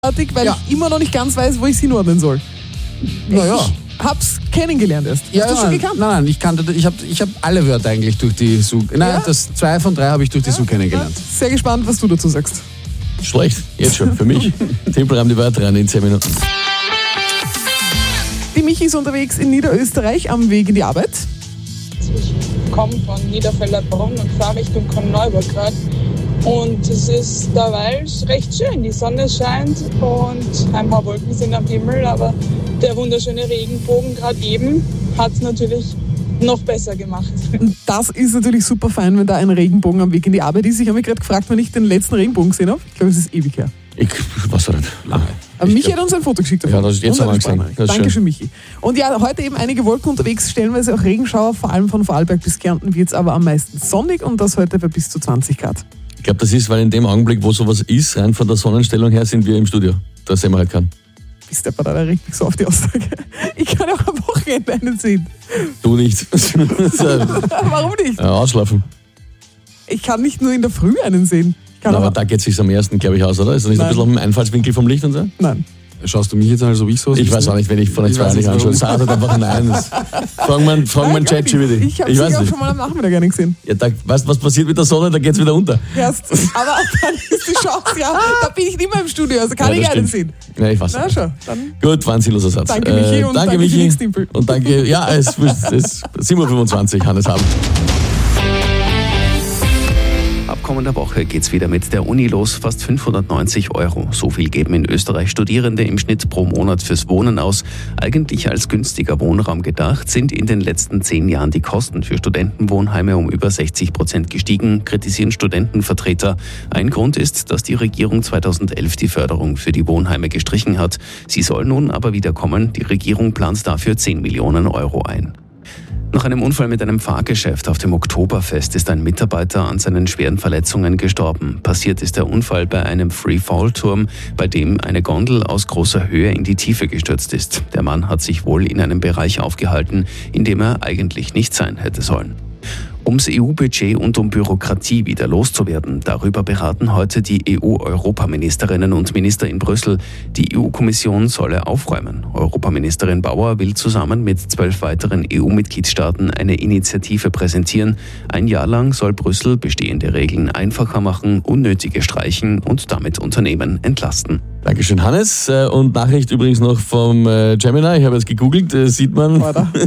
Weil ich immer noch nicht ganz weiß, wo ich es hinordnen soll. Naja. Ich hab's kennengelernt erst. Hast du schon gekannt? Nein, ich kannte, ich hab alle Wörter eigentlich durch die SU. Nein, das 2 von 3 habe ich durch die SU kennengelernt. Ja. Sehr gespannt, was du dazu sagst. Schlecht, jetzt schon, für mich. Tempelraum die Wörter rein in 10 Minuten. Die Michi ist unterwegs in Niederösterreich am Weg in die Arbeit. Ich komme von Niederfelderbrunn und fahre Richtung Korneuburg gerade. Und es ist derweil recht schön. Die Sonne scheint und ein paar Wolken sind am Himmel, aber der wunderschöne Regenbogen gerade eben hat es natürlich noch besser gemacht. Und das ist natürlich super fein, wenn da ein Regenbogen am Weg in die Arbeit ist. Ich habe mich gerade gefragt, wann ich den letzten Regenbogen gesehen habe. Ich glaube, es ist ewig her. Was war das? Lange. Aber Michi hat uns ein Foto geschickt davon. Ja, das ist jetzt einmal gesehen. Dankeschön, Michi. Und ja, heute eben einige Wolken unterwegs, stellenweise auch Regenschauer, vor allem von Vorarlberg bis Kärnten wird es aber am meisten sonnig und das heute bei bis zu 20 Grad. Ich glaube, das ist, weil in dem Augenblick, wo sowas ist, rein von der Sonnenstellung her, sind wir im Studio. Da sehen wir halt keinen. Bist du da richtig so auf die Aussage? Ich kann auch am Wochenende einen sehen. Du nicht. Warum nicht? Ja, ausschlafen. Ich kann nicht nur in der Früh einen sehen. Aber da geht es sich am ersten, glaube ich, aus, oder? Ist das nicht ein bisschen auf dem Einfallswinkel vom Licht und so? Nein. Schaust du mich jetzt an, so wie ich so? Ich weiß auch nicht, wenn ich von der 2 nicht anschaue. Sag halt einfach nein. Fragen wir ChatGPT. Ich habe sie auch schon mal am Nachmittag gerne gesehen. Ja, weißt du, was passiert mit der Sonne? Da geht es wieder unter. Erst. Aber dann ist die Chance, da bin ich nicht mehr im Studio, also kann ich einen sehen. Ja, ich weiß nicht. Schau, dann gut, war ein sinnloser Satz. Danke Michi und danke Michi. Und danke, ja, es ist 7.25 Uhr, Hannes Haben. Ab kommender Woche geht's wieder mit der Uni los. Fast 590 €. So viel geben in Österreich Studierende im Schnitt pro Monat fürs Wohnen aus. Eigentlich als günstiger Wohnraum gedacht, sind in den letzten 10 Jahren die Kosten für Studentenwohnheime um über 60% gestiegen, kritisieren Studentenvertreter. Ein Grund ist, dass die Regierung 2011 die Förderung für die Wohnheime gestrichen hat. Sie soll nun aber wieder kommen. Die Regierung plant dafür 10 Millionen € ein. Nach einem Unfall mit einem Fahrgeschäft auf dem Oktoberfest ist ein Mitarbeiter an seinen schweren Verletzungen gestorben. Passiert ist der Unfall bei einem Free-Fall-Turm, bei dem eine Gondel aus großer Höhe in die Tiefe gestürzt ist. Der Mann hat sich wohl in einem Bereich aufgehalten, in dem er eigentlich nicht sein hätte sollen. Ums EU-Budget und um Bürokratie wieder loszuwerden, darüber beraten heute die EU-Europaministerinnen und Minister in Brüssel. Die EU-Kommission solle aufräumen. Europaministerin Bauer will zusammen mit 12 weiteren EU-Mitgliedstaaten eine Initiative präsentieren. Ein Jahr lang soll Brüssel bestehende Regeln einfacher machen, unnötige streichen und damit Unternehmen entlasten. Dankeschön, Hannes. Und Nachricht übrigens noch vom Gemini. Ich habe jetzt gegoogelt. Sieht man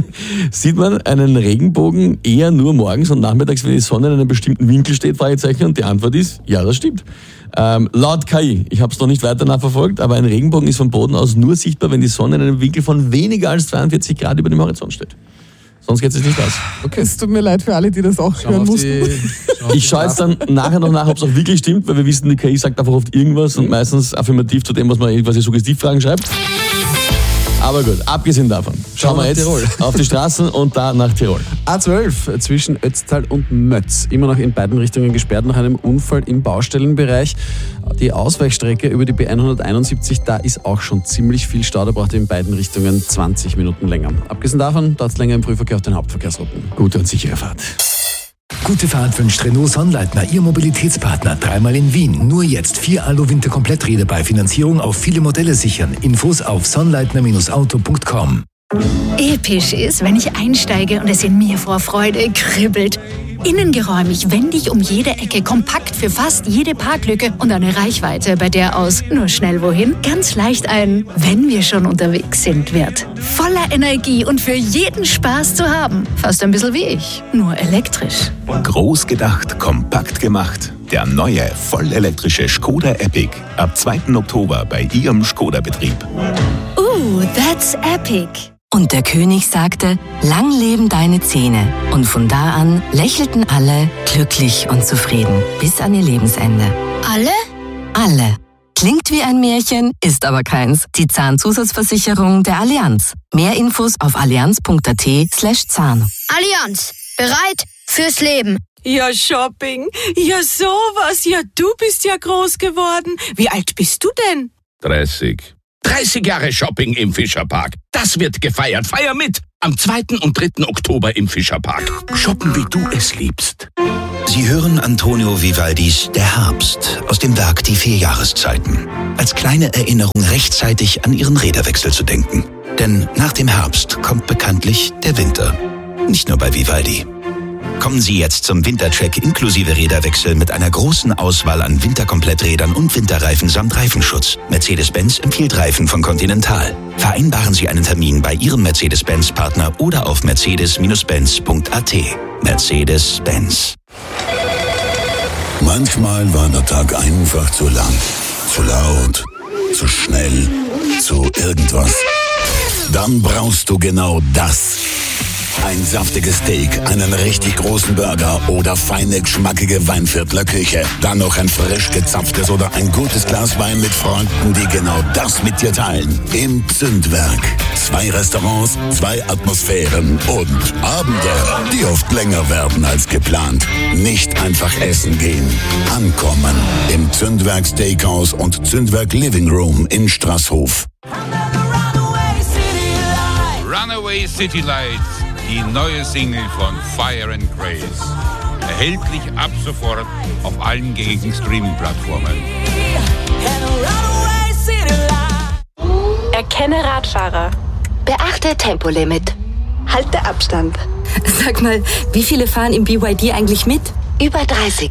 einen Regenbogen eher nur morgens und nachmittags, wenn die Sonne in einem bestimmten Winkel steht? Fragezeichen. Und die Antwort ist, ja, das stimmt. Laut KI, ich habe es noch nicht weiter nachverfolgt, aber ein Regenbogen ist vom Boden aus nur sichtbar, wenn die Sonne in einem Winkel von weniger als 42 Grad über dem Horizont steht. Sonst geht es nicht aus. Okay. Es tut mir leid für alle, die das auch hören mussten. Ich schaue jetzt dann nachher noch nach, ob es auch wirklich stimmt, weil wir wissen, die KI sagt einfach oft irgendwas und meistens affirmativ zu dem, was man irgendwelche Suggestivfragen schreibt. Aber gut, abgesehen davon, schauen wir jetzt auf die Straßen und da nach Tirol. A12 zwischen Ötztal und Mötz. Immer noch in beiden Richtungen gesperrt nach einem Unfall im Baustellenbereich. Die Ausweichstrecke über die B171, da ist auch schon ziemlich viel Stau. Da braucht ihr in beiden Richtungen 20 Minuten länger. Abgesehen davon dauert es länger im Frühverkehr auf den Hauptverkehrsrouten. Gute und sichere Fahrt. Gute Fahrt wünscht Renault Sonnleitner, Ihr Mobilitätspartner. 3-mal in Wien. Nur jetzt 4 Alu-Winter-Kompletträder bei Finanzierung auf viele Modelle sichern. Infos auf sonnleitner-auto.com. Episch ist, wenn ich einsteige und es in mir vor Freude kribbelt. Innengeräumig, wendig um jede Ecke, kompakt für fast jede Parklücke und eine Reichweite, bei der aus nur schnell wohin ganz leicht ein "Wenn wir schon unterwegs sind" wird. Voller Energie und für jeden Spaß zu haben. Fast ein bisschen wie ich, nur elektrisch. Groß gedacht, kompakt gemacht. Der neue, vollelektrische Skoda Epic. Ab 2. Oktober bei Ihrem Skoda-Betrieb. That's epic. Und der König sagte, lang leben deine Zähne. Und von da an lächelten alle glücklich und zufrieden bis an ihr Lebensende. Alle? Alle. Klingt wie ein Märchen, ist aber keins. Die Zahnzusatzversicherung der Allianz. Mehr Infos auf allianz.at/Zahn. Allianz, bereit fürs Leben. Ja, Shopping. Ja, sowas. Ja, du bist ja groß geworden. Wie alt bist du denn? 30. 30 Jahre Shopping im Fischerpark. Das wird gefeiert. Feier mit! Am 2. und 3. Oktober im Fischerpark. Shoppen, wie du es liebst. Sie hören Antonio Vivaldis Der Herbst aus dem Werk Die 4 Jahreszeiten. Als kleine Erinnerung rechtzeitig an Ihren Räderwechsel zu denken. Denn nach dem Herbst kommt bekanntlich der Winter. Nicht nur bei Vivaldi. Kommen Sie jetzt zum Wintercheck inklusive Räderwechsel mit einer großen Auswahl an Winterkompletträdern und Winterreifen samt Reifenschutz. Mercedes-Benz empfiehlt Reifen von Continental. Vereinbaren Sie einen Termin bei Ihrem Mercedes-Benz-Partner oder auf mercedes-benz.at. Mercedes-Benz. Manchmal war der Tag einfach zu lang, zu laut, zu schnell, zu irgendwas. Dann brauchst du genau das. Ein saftiges Steak, einen richtig großen Burger oder feine, geschmackige Weinviertler Küche. Dann noch ein frisch gezapftes oder ein gutes Glas Wein mit Freunden, die genau das mit dir teilen. Im Zündwerk. 2 Restaurants, 2 Atmosphären und Abende, die oft länger werden als geplant. Nicht einfach essen gehen. Ankommen im Zündwerk Steakhouse und Zündwerk Living Room in Straßhof. Runaway City Lights. Die neue Single von Fire and Grace. Erhältlich ab sofort auf allen gängigen Streaming-Plattformen. Erkenne Radfahrer. Beachte Tempolimit. Halte Abstand. Sag mal, wie viele fahren im BYD eigentlich mit? Über 30.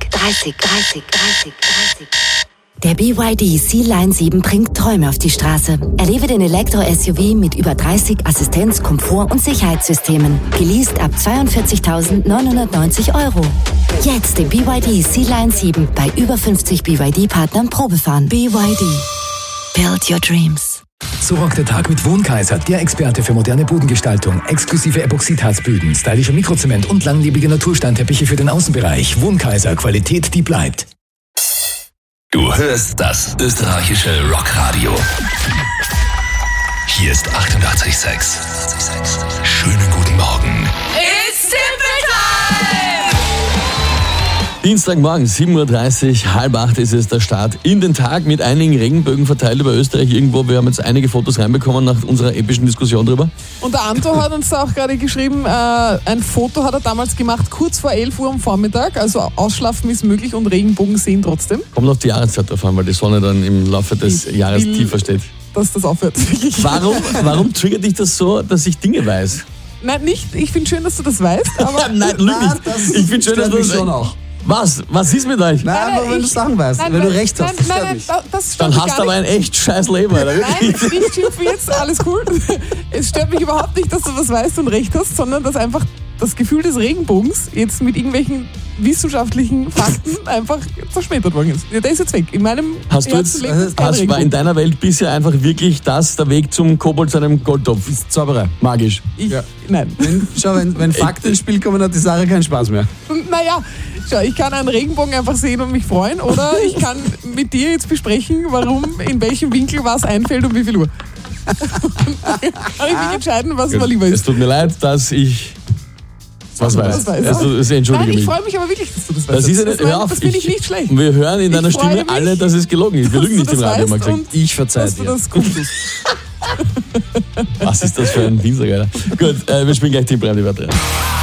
Der BYD Sea-Line 7 bringt Träume auf die Straße. Erlebe den Elektro-SUV mit über 30 Assistenz-, Komfort- und Sicherheitssystemen. Geleast ab 42.990 €. Jetzt den BYD Sea-Line 7 bei über 50 BYD-Partnern Probefahren. BYD. Build your dreams. So rockt der Tag mit Wohnkaiser, der Experte für moderne Bodengestaltung, exklusive Epoxidharzböden, stylischer Mikrozement und langlebige Natursteinteppiche für den Außenbereich. Wohnkaiser, Qualität, die bleibt. Du hörst das österreichische Rockradio. Hier ist 88,6. Schönen guten Morgen. It's Simple Time! Dienstagmorgen, 7.30 Uhr, 7:30 ist es der Start in den Tag mit einigen Regenbögen verteilt über Österreich irgendwo. Wir haben jetzt einige Fotos reinbekommen nach unserer epischen Diskussion drüber. Und der Anto hat uns da auch gerade geschrieben, ein Foto hat er damals gemacht, kurz vor 11 Uhr am Vormittag. Also Ausschlafen ist möglich und Regenbogen sehen trotzdem. Kommt auf die Jahreszeit drauf an, weil die Sonne dann im Laufe des Jahres tiefer steht. Dass das aufhört. Warum triggert dich das so, dass ich Dinge weiß? Nein, nicht. Ich finde schön, dass du das weißt. Aber Nein, lüg nicht. Ich finde schön, dass du das schon auch. Was ist mit euch? Nein, aber wenn du Sachen weißt, wenn du recht hast, das stört mich. Das stört Dann mich hast du gar aber nicht. ein echt scheiß Leben, Alter. Nein, nicht schimpfen jetzt, alles cool. Es stört mich überhaupt nicht, dass du was weißt und recht hast, sondern dass einfach das Gefühl des Regenbogens jetzt mit irgendwelchen wissenschaftlichen Fakten einfach zerschmettert worden ist. Der ist jetzt weg. In meinem Hast du jetzt, war in Regenbogen. deiner Welt bisher einfach wirklich das, der Weg zum Kobold zu einem Goldtopf? Ist Zauberei. Magisch. Nein. Wenn Fakten ins Spiel kommen, hat die Sache keinen Spaß mehr. Naja, schau, ich kann einen Regenbogen einfach sehen und mich freuen oder ich kann mit dir jetzt besprechen, warum, in welchem Winkel was einfällt und wie viel Uhr. Dann kann ich mich entscheiden, was mir lieber Es ist. tut mir leid, dass ich was weiß. Entschuldige Nein, ich mich. freue mich aber wirklich, dass du das Das weißt. ist eine, hör auf, das finde ich nicht schlecht. Wir hören in deiner Ich freue Stimme mich, alle, dass es gelogen ist. Wir dass lügen du nicht im das Radio, haben wir weißt gesagt. und Ich verzeihe dass du dir. das gut tust. Was ist das für ein Dienstag, Alter? Gut, wir spielen gleich die Brand, die Wörter.